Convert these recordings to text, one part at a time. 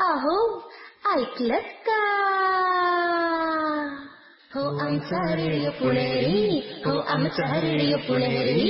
अहो ऐकलत का? हो आमचा रेडिओ पुणेरी, हो आमचा रेडिओ पुणेरी.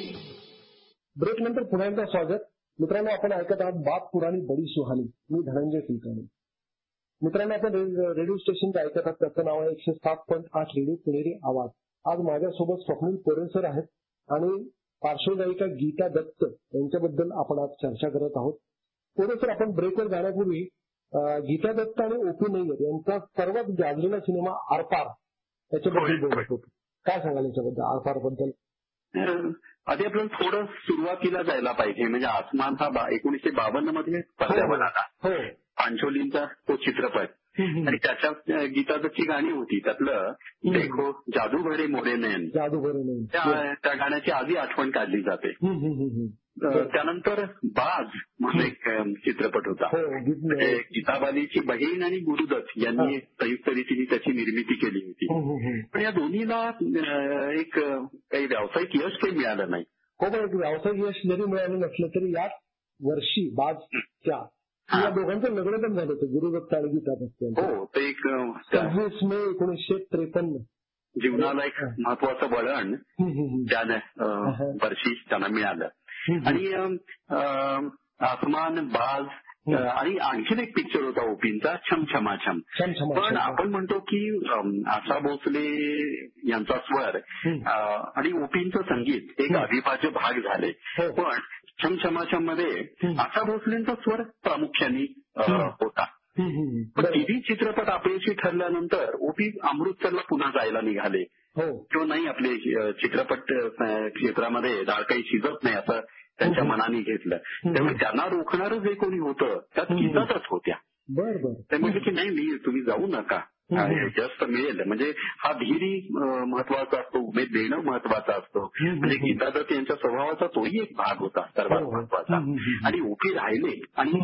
ब्रेक नंतर पुन्हा एकदा स्वागत. मित्रांनो, आपण ऐकत आहात बाप पुराणी बडी सुहानी. मी धनंजय कुलकर्णी. मित्रांनो, आपण रेडिओ स्टेशन ऐकत आहात, त्याचं नाव आहे 107.8 रेडिओ पुणेरी आवाज. आज माझ्यासोबत स्वप्नील पोरेसर आहेत आणि पार्श्वगायिका गीता दत्त यांच्याबद्दल आपण आज चर्चा करत आहोत. पोरेसर, आपण ब्रेकवर जाण्यापूर्वी गीता दत्त आणि ओ.पी. नय्यर यांचा सर्वात गाजलेला सिनेमा आरपार त्याच्याबद्दल बोलत होतो. काय सांगाल याच्याबद्दल, आरपार बद्दल? आधी आपल्याला थोडं सुरुवातीला जायला पाहिजे. म्हणजे आसमान हा 1952 मध्ये पडद्यावर आला. पांचोलींचा तो चित्रपट आणि त्याच्यात गीता दत्तची गाणी होती. त्यातलं देखो जादू भरे मोरे नयन, त्या गाण्याची आधी आठवण काढली जाते. त्यानंतर बाज म्हणून एक चित्रपट होता. म्हणजे गीताबालीची बहीण आणि गुरुदत्त यांनी संयुक्त रीतीने त्याची निर्मिती केली होती. पण या दोन्हीला एक काही व्यावसायिक यश काही मिळालं नाही. हो, पण व्यावसायिक यश जरी मिळालं नसलं तरी याच वर्षी बाजच्या या दोघांचं लग्न पण झालं होतं, गुरुदत्त आणि गीता दत्त. हो, ते एक 26 मे 1953 जीवनाला एक महत्वाचं वळण त्या वर्षी त्यांना मिळालं. आणि आसमान, बाज आणि आणखीन एक पिक्चर होता ओपींचा, छम छमा छम. पण आपण म्हणतो की आशा भोसले यांचा स्वर आणि ओपींचं संगीत एक अविभाज्य भाग झाले. पण छम छमा छम मध्ये आशा भोसलेंचा स्वर प्रामुख्याने होता. पण टीव्ही चित्रपट अपयशी ठरल्यानंतर ओपी अमृतसरला पुन्हा जायला निघाले. किंवा नाही, आपले चित्रपट क्षेत्रामध्ये डाळ काही शिजत नाही असं त्यांच्या मनाने घेतलं. त्यामुळे त्यांना रोखणारं जे कोणी होतं त्यात गीताच होत्या. ते म्हणजे की नाही, तुम्ही जाऊ नका, जास्त मिळेल. म्हणजे हा धीरी महत्वाचा असतो, उमेद देणं महत्वाचा असतो. म्हणजे गीता दत्त यांच्या स्वभावाचा तोही एक भाग होता सर्वात महत्वाचा. आणि ओपी राहिले आणि